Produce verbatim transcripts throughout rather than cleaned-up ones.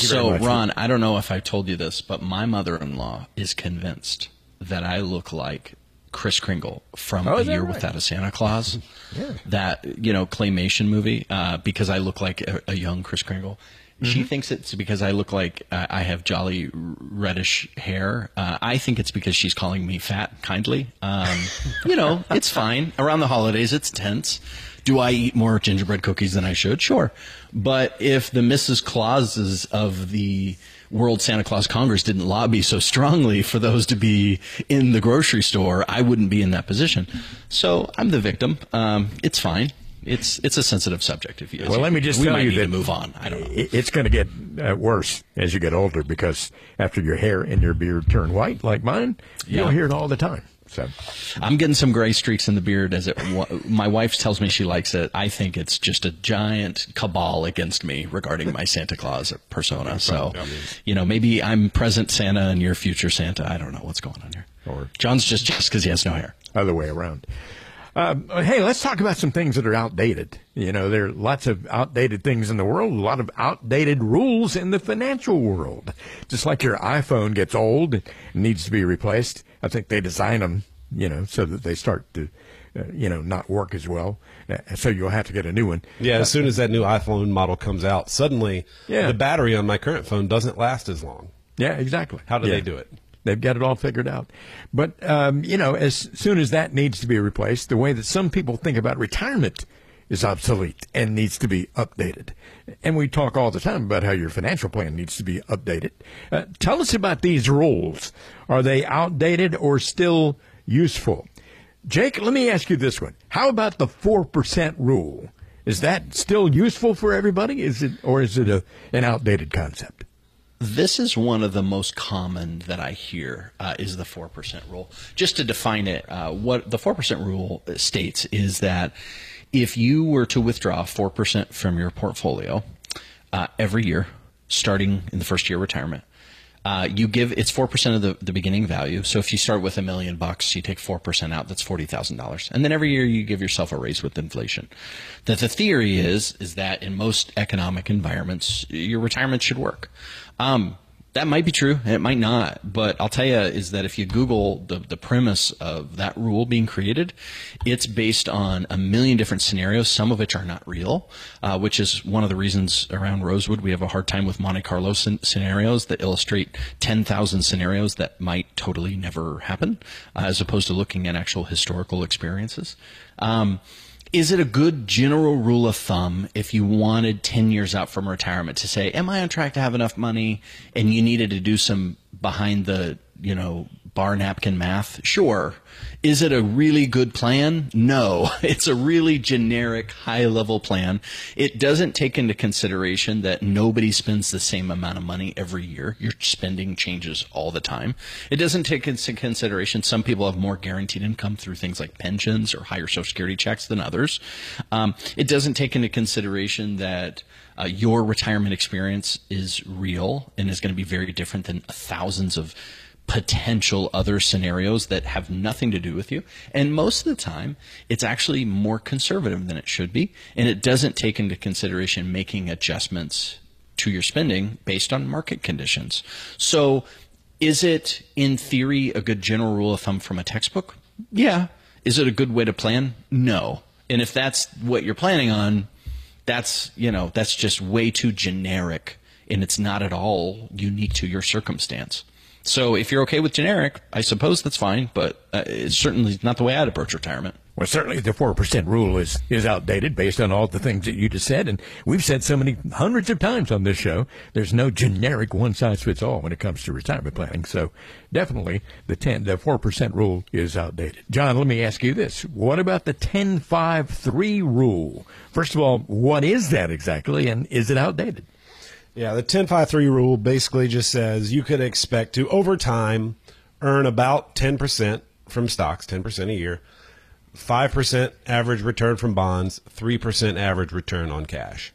Thank you very so, much. Ron, I don't know if I told you this, but my mother-in-law is convinced that I look like Kris Kringle from Oh, A is that Year right? Without a Santa Claus, Yeah. that, you know, claymation movie, uh, because I look like a, a young Kris Kringle. She thinks it's because I look like uh, I have jolly r- reddish hair. Uh, I think it's because she's calling me fat kindly. Um, you know, it's fine. Around the holidays, it's tense. Do I eat more gingerbread cookies than I should? Sure. But if the Missus Clauses of the World Santa Claus Congress didn't lobby so strongly for those to be in the grocery store, I wouldn't be in that position. So I'm the victim. Um, it's fine. It's it's a sensitive subject. If you Well, let me just we tell might you need that to move on. I don't know. it- it's going to get uh, worse as you get older, because after your hair and your beard turn white like mine, you'll Yeah. hear it all the time. So, I'm getting some gray streaks in the beard. As it, my wife tells me she likes it. I think it's just a giant cabal against me regarding my Santa Claus persona. So, you know, maybe I'm present Santa and you're future Santa. I don't know what's going on here. Or- John's just just because he has no hair. other way around. Um, hey, let's talk about some things that are outdated. You know, there are lots of outdated things in the world, a lot of outdated rules in the financial world. Just like your iPhone gets old and needs to be replaced, I think they design them, you know, so that they start to, uh, you know, not work as well. Uh, so you'll have to get a new one. Yeah, as soon as that new iPhone model comes out, suddenly Yeah. the battery on my current phone doesn't last as long. Yeah, exactly. How do Yeah. they do it? They've got it all figured out. But, um, you know, as soon as that needs to be replaced, the way that some people think about retirement is obsolete and needs to be updated. And we talk all the time about how your financial plan needs to be updated. Uh, tell us about these rules. Are they outdated or still useful? Jake, let me ask you this one. How about the four percent rule? Is that still useful for everybody? Is it, or is it a, an outdated concept? This is one of the most common that I hear uh, is the four percent rule. Just to define it, uh, what the four percent rule states is that if you were to withdraw four percent from your portfolio uh, every year, starting in the first year of retirement, uh, you give it's four percent of the, the beginning value. So if you start with a million bucks, you take four percent out, that's forty thousand dollars. And then every year you give yourself a raise with inflation. That the theory is, is that in most economic environments, your retirement should work. Um, that might be true, and it might not. But I'll tell you is that if you Google the, the premise of that rule being created, it's based on a million different scenarios, some of which are not real, uh, which is one of the reasons around Rosewood we have a hard time with Monte Carlo scen- scenarios that illustrate ten thousand scenarios that might totally never happen, uh, as opposed to looking at actual historical experiences. Um, Is it a good general rule of thumb if you wanted ten years out from retirement to say, am I on track to have enough money, and you needed to do some behind the, you know, bar napkin math? Sure. Is it a really good plan? No. It's a really generic, high-level plan. It doesn't take into consideration that nobody spends the same amount of money every year. Your spending changes all the time. It doesn't take into consideration some people have more guaranteed income through things like pensions or higher Social Security checks than others. Um, it doesn't take into consideration that uh, your retirement experience is real and is going to be very different than thousands of potential other scenarios that have nothing to do with you. And most of the time, it's actually more conservative than it should be. And it doesn't take into consideration making adjustments to your spending based on market conditions. So is it, in theory, a good general rule of thumb from a textbook? Yeah. Is it a good way to plan? No. And if that's what you're planning on, that's, you know, that's just way too generic, and it's not at all unique to your circumstance. So if you're okay with generic, I suppose that's fine, but uh, it's certainly not the way I'd approach retirement. Well, certainly the four percent rule is, is outdated based on all the things that you just said. And we've said so many hundreds of times on this show, there's no generic one-size-fits-all when it comes to retirement planning. So definitely the ten, the four percent rule is outdated. John, let me ask you this. What about the ten five three rule? First of all, what is that exactly, and is it outdated? Yeah, the ten five three rule basically just says you could expect to, over time, earn about ten percent from stocks, ten percent a year, five percent average return from bonds, three percent average return on cash.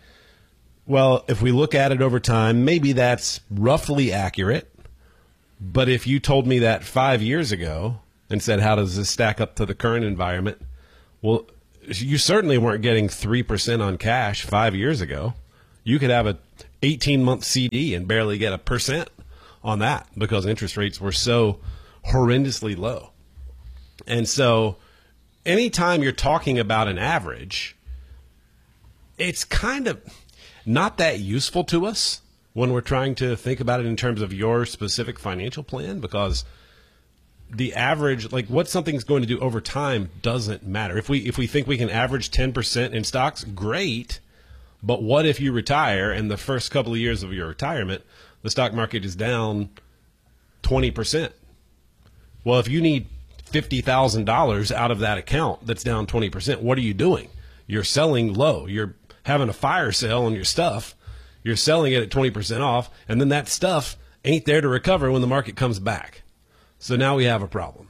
Well, if we look at it over time, maybe that's roughly accurate. But if you told me that five years ago and said, how does this stack up to the current environment? Well, you certainly weren't getting three percent on cash five years ago. You could have a eighteen-month C D and barely get a percent on that because interest rates were so horrendously low. And so anytime you're talking about an average, it's kind of not that useful to us when we're trying to think about it in terms of your specific financial plan, because the average, like what something's going to do over time doesn't matter. If we if we think we can average ten percent in stocks, great. But what if you retire and the first couple of years of your retirement, the stock market is down twenty percent? Well, if you need fifty thousand dollars out of that account that's down twenty percent, what are you doing? You're selling low. You're having a fire sale on your stuff. You're selling it at twenty percent off, and then that stuff ain't there to recover when the market comes back. So now we have a problem.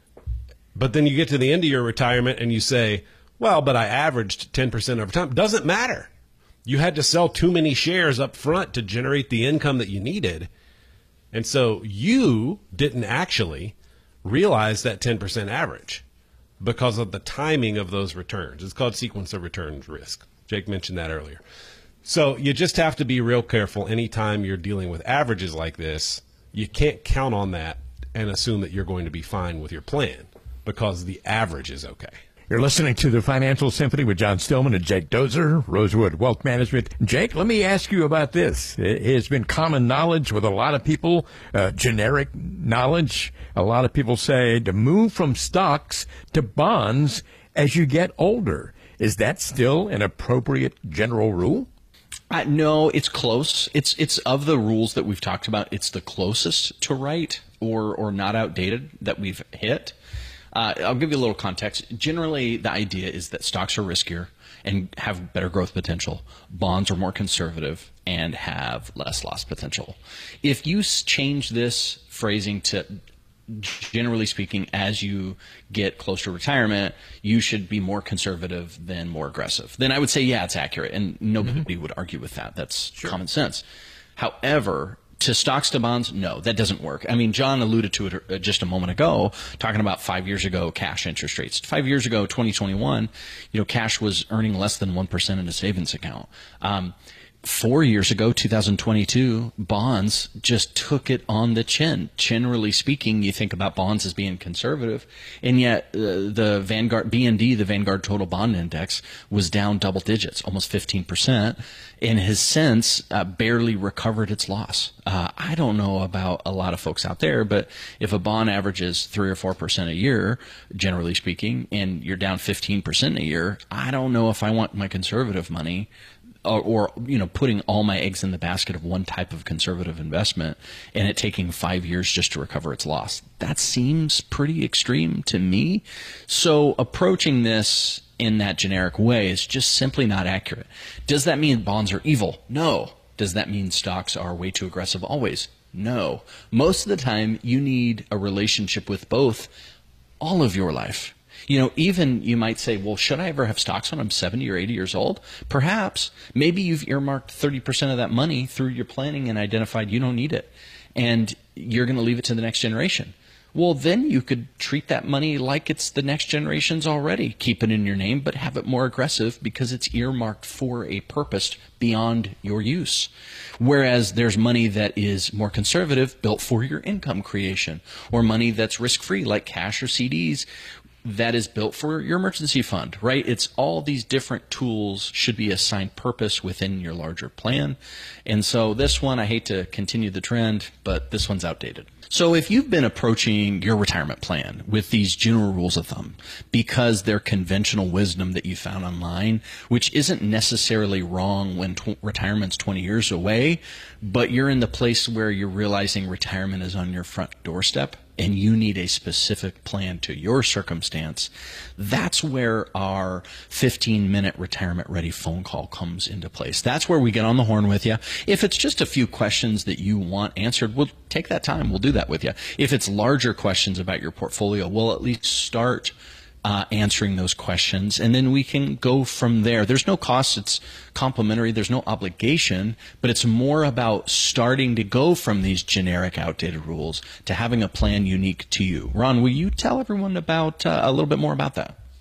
But then you get to the end of your retirement and you say, well, but I averaged ten percent over time. Doesn't matter. You had to sell too many shares up front to generate the income that you needed. And so you didn't actually realize that ten percent average because of the timing of those returns. It's called sequence of returns risk. Jake mentioned that earlier. So you just have to be real careful anytime you're dealing with averages like this. You can't count on that and assume that you're going to be fine with your plan because the average is okay. You're listening to the Financial Symphony with John Stillman and Jake Dozer, Rosewood Wealth Management. Jake, let me ask you about this. It has been common knowledge with a lot of people, uh, generic knowledge. A lot of people say to move from stocks to bonds as you get older. Is that still an appropriate general rule? Uh, no, it's close. It's it's of the rules that we've talked about, it's the closest to right or or not outdated that we've hit. Uh, I'll give you a little context. Generally, the idea is that stocks are riskier and have better growth potential. Bonds are more conservative and have less loss potential. If you change this phrasing to, generally speaking, as you get close to retirement, you should be more conservative than more aggressive, then I would say, yeah, it's accurate. And nobody mm-hmm. would argue with that. That's sure. common sense. However, to stocks to bonds, no, that doesn't work. I mean, John alluded to it just a moment ago, talking about five years ago cash interest rates. Five years ago, twenty twenty-one, you know, cash was earning less than one percent in a savings account. Um, Four years ago, two thousand twenty-two, bonds just took it on the chin. Generally speaking, you think about bonds as being conservative, and yet uh, the Vanguard B N D, the Vanguard Total Bond Index, was down double digits, almost fifteen percent, and has since uh, barely recovered its loss. Uh, I don't know about a lot of folks out there, but if a bond averages three or four percent a year, generally speaking, and you're down fifteen percent a year, I don't know if I want my conservative money. Or, or, you know, putting all my eggs in the basket of one type of conservative investment and it taking five years just to recover its loss. That seems pretty extreme to me. So approaching this in that generic way is just simply not accurate. Does that mean bonds are evil? No. Does that mean stocks are way too aggressive always? No. Most of the time, you need a relationship with both all of your life. You know, even you might say, well, should I ever have stocks when I'm seventy or eighty years old? Perhaps. Maybe you've earmarked thirty percent of that money through your planning and identified you don't need it. And you're going to leave it to the next generation. Well, then you could treat that money like it's the next generation's already. Keep it in your name, but have it more aggressive because it's earmarked for a purpose beyond your use. Whereas there's money that is more conservative, built for your income creation, or money that's risk-free like cash or C Ds, that is built for your emergency fund, right? It's all these different tools should be assigned purpose within your larger plan. And so this one, I hate to continue the trend, but this one's outdated. So if you've been approaching your retirement plan with these general rules of thumb because they're conventional wisdom that you found online, which isn't necessarily wrong when tw- retirement's twenty years away, but you're in the place where you're realizing retirement is on your front doorstep and you need a specific plan to your circumstance, that's where our fifteen-minute retirement-ready phone call comes into place. That's where we get on the horn with you. If it's just a few questions that you want answered, we'll take that time. We'll do that with you. If it's larger questions about your portfolio, we'll at least start Uh, answering those questions, and then we can go from there. There's no cost. It's complimentary. There's no obligation, but it's more about starting to go from these generic, outdated rules to having a plan unique to you. Ron, will you tell everyone about uh, a little bit more about that?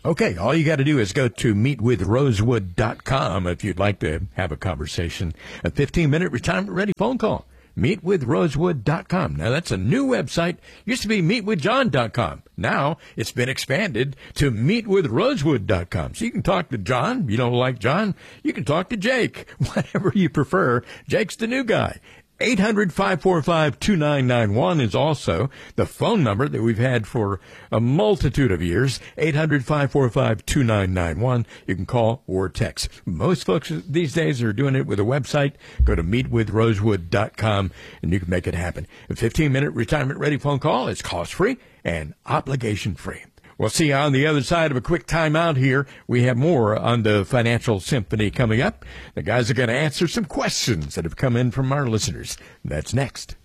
Okay, all you got to do is go to meet with rosewood dot com if you'd like to have a conversation. A fifteen-minute retirement-ready phone call. meet with rosewood dot com. Now, that's a new website. Used to be meet with john dot com. Now, it's been expanded to meet with rosewood dot com. So you can talk to John. You don't like John? You can talk to Jake. Whatever you prefer. Jake's the new guy. eight hundred, five four five, two nine nine one is also the phone number that we've had for a multitude of years. eight hundred, five four five, two nine nine one. You can call or text. Most folks these days are doing it with a website. Go to meet with rosewood dot com and you can make it happen. A fifteen-minute retirement-ready phone call is cost-free and obligation-free. We'll see you on the other side of a quick timeout here. We have more on the Financial Symphony coming up. The guys are going to answer some questions that have come in from our listeners. That's next.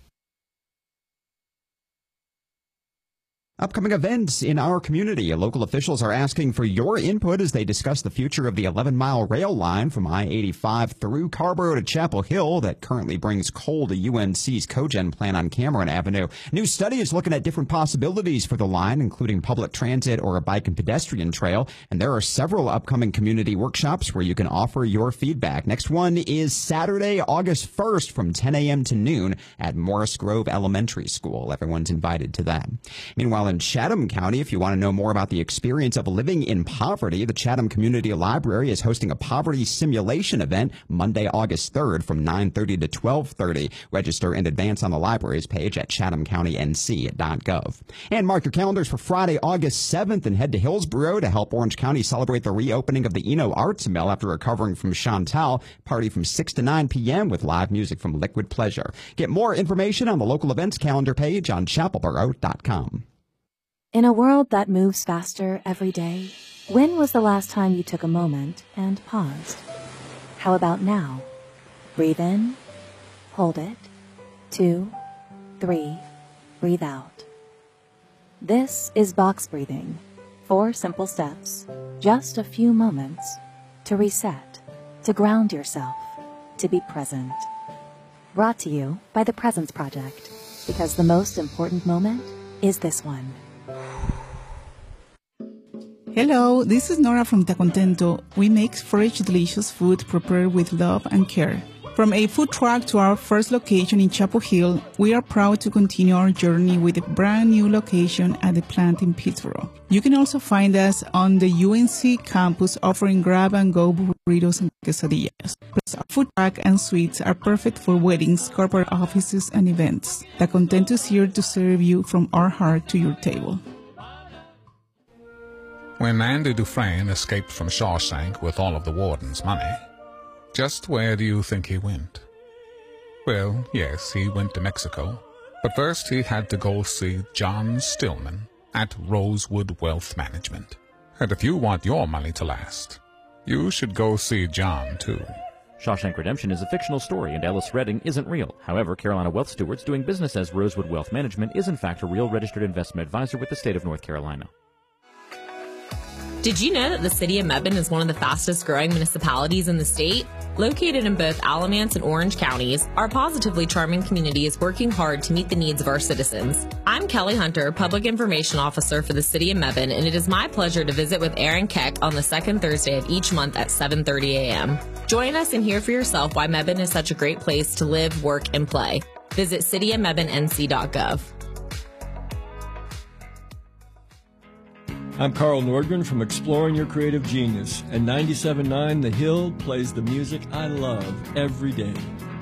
Upcoming events in our community. Local officials are asking for your input as they discuss the future of the eleven-mile rail line from I eighty-five through Carborough to Chapel Hill that currently brings coal to U N C's Cogen plant on Cameron Avenue. New study is looking at different possibilities for the line, including public transit or a bike and pedestrian trail. And there are several upcoming community workshops where you can offer your feedback. Next one is Saturday, August first from ten a.m. to noon at Morris Grove Elementary School. Everyone's invited to that. Meanwhile, in Chatham County, if you want to know more about the experience of living in poverty, the Chatham Community Library is hosting a poverty simulation event Monday, August third from nine thirty to twelve thirty. Register in advance on the library's page at chatham county n c dot gov. And mark your calendars for Friday, August seventh and head to Hillsborough to help Orange County celebrate the reopening of the Eno Arts Mill after recovering from Chantal. Party from six to nine p.m. with live music from Liquid Pleasure. Get more information on the local events calendar page on chapelboro dot com. In a world that moves faster every day, when was the last time you took a moment and paused? How about now? Breathe in, hold it, two, three, breathe out. This is box breathing. Four simple steps, just a few moments to reset, to ground yourself, to be present. Brought to you by the Presence Project, because the most important moment is this one. Hello, this is Nora from Ta Contento. We make fresh, delicious food prepared with love and care. From a food truck to our first location in Chapel Hill, we are proud to continue our journey with a brand new location at the plant in Pittsburgh. You can also find us on the U N C campus offering grab-and-go burritos and quesadillas. Plus, our food truck and suites are perfect for weddings, corporate offices, and events. Ta Contento is here to serve you from our heart to your table. When Andy Dufresne escaped from Shawshank with all of the warden's money, just where do you think he went? Well, yes, he went to Mexico, but first he had to go see John Stillman at Rosewood Wealth Management. And if you want your money to last, you should go see John, too. Shawshank Redemption is a fictional story, and Ellis Redding isn't real. However, Carolina Wealth Stewards doing business as Rosewood Wealth Management is in fact a real registered investment advisor with the state of North Carolina. Did you know that the city of Mebane is one of the fastest growing municipalities in the state? Located in both Alamance and Orange counties, our positively charming community is working hard to meet the needs of our citizens. I'm Kelly Hunter, Public Information Officer for the city of Mebane, and it is my pleasure to visit with Aaron Keck on the second Thursday of each month at seven thirty a.m. Join us and hear for yourself why Mebane is such a great place to live, work, and play. Visit city of mebane n c dot gov. I'm Carl Nordgren from Exploring Your Creative Genius, and ninety-seven point nine The Hill plays the music I love every day.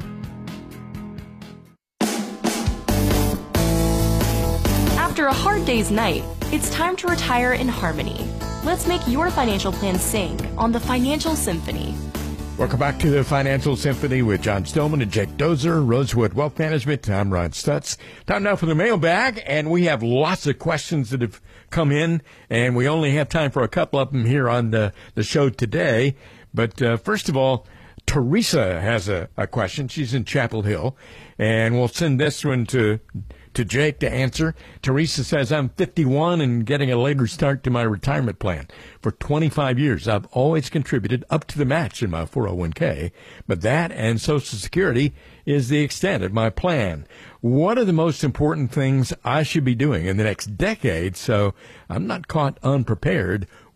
After a hard day's night, it's time to retire in harmony. Let's make your financial plan sing on the Financial Symphony. Welcome back to the Financial Symphony with John Stillman and Jake Dozer, Rosewood Wealth Management. I'm Ron Stutz. Time now for the mailbag, and we have lots of questions that have come in, and we only have time for a couple of them here on the, the show today. But uh, first of all, Teresa has a, a question. She's in Chapel Hill, and we'll send this one to to Jake to answer. Teresa says, I'm fifty-one and getting a later start to my retirement plan. For twenty-five years, I've always contributed up to the match in my four oh one k, but that and Social Security is the extent of my plan. What are the most important things I should be doing in the next decade so I'm not caught unprepared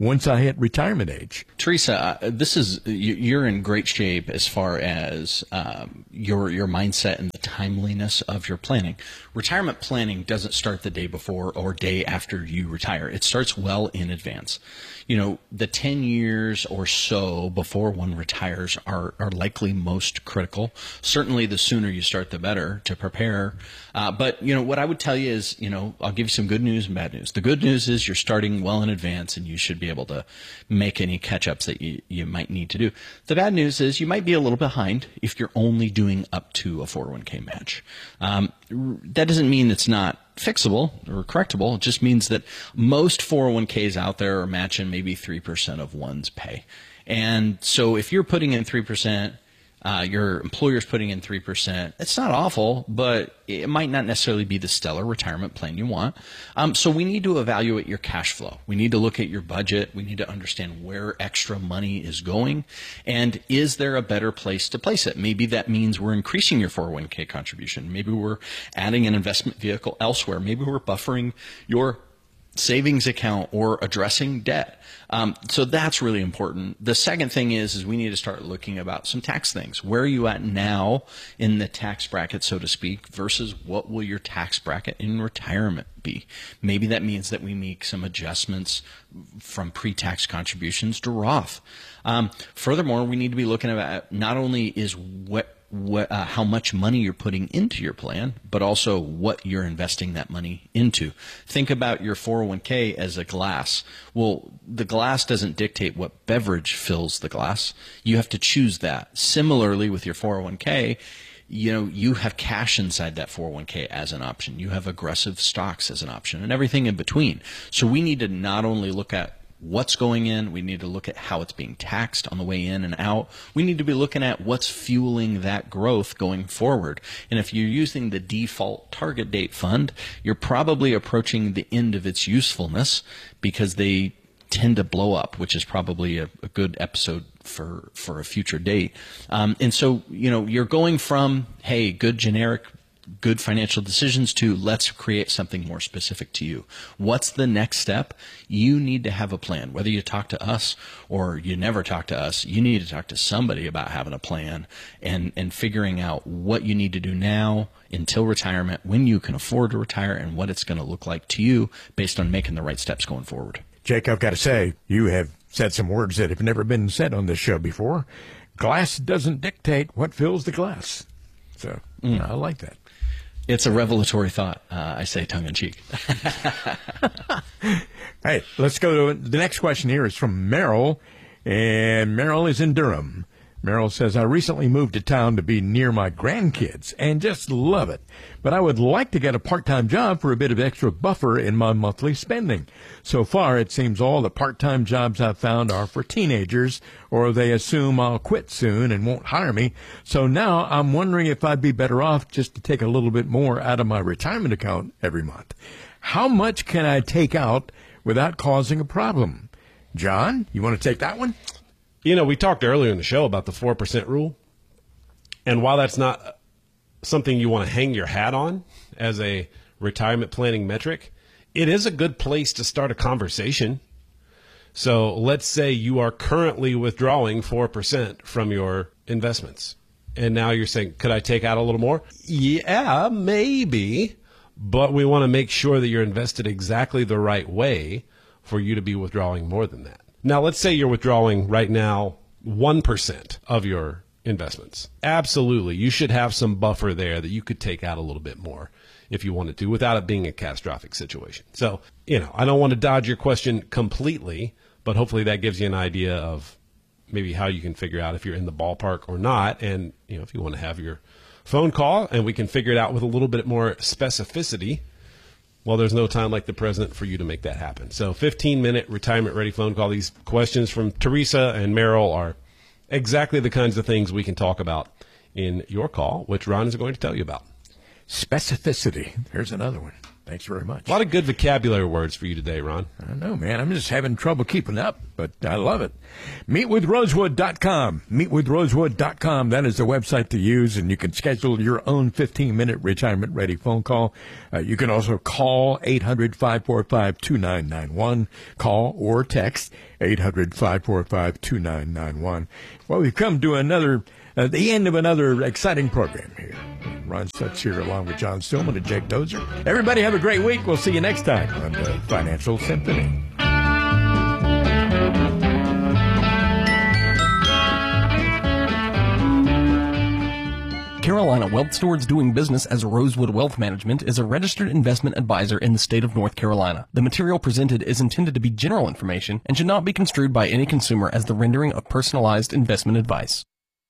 once I hit retirement age. Teresa, uh, this is you- you're in great shape as far as um, your your mindset and the timeliness of your planning. Retirement planning doesn't start the day before or day after you retire. It starts well in advance. You know, the ten years or so before one retires are, are likely most critical. Certainly the sooner you start, the better to prepare. Uh, but, you know, what I would tell you is, you know, I'll give you some good news and bad news. The good news is you're starting well in advance and you should be able to make any catch-ups that you, you might need to do. The bad news is you might be a little behind if you're only doing up to a four oh one k match. Um, that doesn't mean it's not fixable or correctable. It just means that most four oh one k's out there are matching maybe three percent of one's pay. And so if you're putting in three percent, uh, your employer's putting in three percent, it's not awful, but it might not necessarily be the stellar retirement plan you want. Um, so we need to evaluate your cash flow. We need to look at your budget. We need to understand where extra money is going. And is there a better place to place it? Maybe that means we're increasing your four oh one k contribution. Maybe we're adding an investment vehicle elsewhere. Maybe we're buffering your savings account or addressing debt. Um, so that's really important. The second thing is, is we need to start looking about some tax things. Where are you at now in the tax bracket, so to speak, versus what will your tax bracket in retirement be? Maybe that means that we make some adjustments from pre-tax contributions to Roth. Um, furthermore, we need to be looking at not only is what What, uh, how much money you're putting into your plan, but also what you're investing that money into. Think about your four oh one k as a glass. Well, the glass doesn't dictate what beverage fills the glass. You have to choose that. Similarly, with your four oh one k, you know, you have cash inside that four oh one k as an option. You have aggressive stocks as an option and everything in between. So we need to not only look at what's going in, we need to look at how it's being taxed on the way in and out. We need to be looking at what's fueling that growth going forward. And if you're using the default target date fund, you're probably approaching the end of its usefulness because they tend to blow up, which is probably a, a good episode for, for a future date. Um, and so, you know, you're going from, hey, good generic good financial decisions to let's create something more specific to you. What's the next step? You need to have a plan. Whether you talk to us or you never talk to us, you need to talk to somebody about having a plan and, and figuring out what you need to do now until retirement, when you can afford to retire, and what it's going to look like to you based on making the right steps going forward. Jake, I've got to say, you have said some words that have never been said on this show before. Glass doesn't dictate what fills the glass. So mm. I like that. It's a revelatory thought, uh, I say tongue-in-cheek. Hey, let's go to the next question here is from Merrill, and Merrill is in Durham. Merrill says, I recently moved to town to be near my grandkids and just love it. But I would like to get a part-time job for a bit of extra buffer in my monthly spending. So far, it seems all the part-time jobs I've found are for teenagers, or they assume I'll quit soon and won't hire me. So now I'm wondering if I'd be better off just to take a little bit more out of my retirement account every month. How much can I take out without causing a problem? John, you want to take that one? You know, we talked earlier in the show about the four percent rule. And while that's not something you want to hang your hat on as a retirement planning metric, it is a good place to start a conversation. So let's say you are currently withdrawing four percent from your investments. And now you're saying, could I take out a little more? Yeah, maybe. But we want to make sure that you're invested exactly the right way for you to be withdrawing more than that. Now, let's say you're withdrawing right now one percent of your investments. Absolutely. You should have some buffer there that you could take out a little bit more if you wanted to without it being a catastrophic situation. So, you know, I don't want to dodge your question completely, but hopefully that gives you an idea of maybe how you can figure out if you're in the ballpark or not. And, you know, if you want to have your phone call and we can figure it out with a little bit more specificity, well, there's no time like the present for you to make that happen. So fifteen-minute retirement-ready phone call. These questions from Teresa and Merrill are exactly the kinds of things we can talk about in your call, which Ron is going to tell you about. Specificity. There's another one. Thanks very much. A lot of good vocabulary words for you today, Ron. I know, man. I'm just having trouble keeping up, but I love it. meet with rosewood dot com. meet with rosewood dot com. That is the website to use, and you can schedule your own fifteen-minute retirement-ready phone call. Uh, you can also call eight hundred, five four five, two nine nine one. Call or text eight hundred, five four five, two nine nine one. Well, we've come to another, uh, the end of another exciting program here. Ron Stutz here along with John Stillman and Jake Dozer. Everybody have a great week. We'll see you next time on the Financial Symphony. Carolina Wealth Stewards doing business as Rosewood Wealth Management is a registered investment advisor in the state of North Carolina. The material presented is intended to be general information and should not be construed by any consumer as the rendering of personalized investment advice.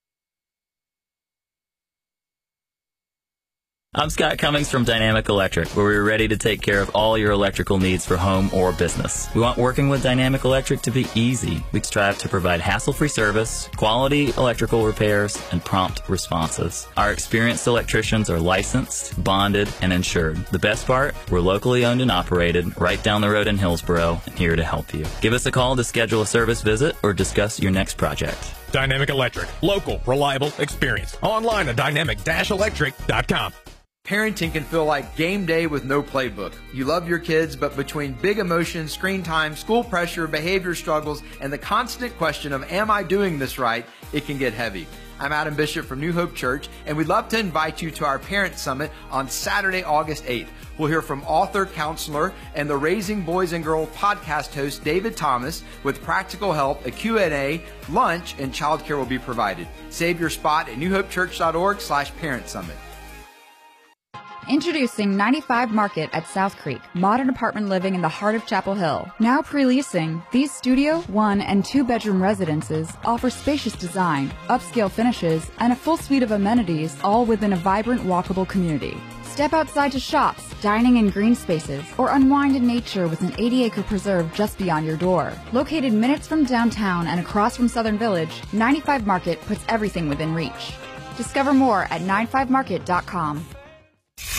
I'm Scott Cummings from Dynamic Electric, where we're ready to take care of all your electrical needs for home or business. We want working with Dynamic Electric to be easy. We strive to provide hassle-free service, quality electrical repairs, and prompt responses. Our experienced electricians are licensed, bonded, and insured. The best part, we're locally owned and operated right down the road in Hillsboro, and here to help you. Give us a call to schedule a service visit or discuss your next project. Dynamic Electric. Local, reliable, experienced. Online at dynamic electric dot com. Parenting can feel like game day with no playbook. You love your kids, but between big emotions, screen time, school pressure, behavior struggles, and the constant question of, am I doing this right, it can get heavy. I'm Adam Bishop from New Hope Church, and we'd love to invite you to our Parent Summit on Saturday, August eighth. We'll hear from author, counselor, and the Raising Boys and Girls podcast host, David Thomas, with practical help, a Q and A, lunch, and childcare will be provided. Save your spot at new hope church dot org slash parent summit. Introducing ninety-five Market at South Creek, modern apartment living in the heart of Chapel Hill. Now pre-leasing, these studio, one, and two-bedroom residences offer spacious design, upscale finishes, and a full suite of amenities, all within a vibrant, walkable community. Step outside to shops, dining in green spaces, or unwind in nature with an eighty-acre preserve just beyond your door. Located minutes from downtown and across from Southern Village, ninety-five Market puts everything within reach. Discover more at ninety-five market dot com.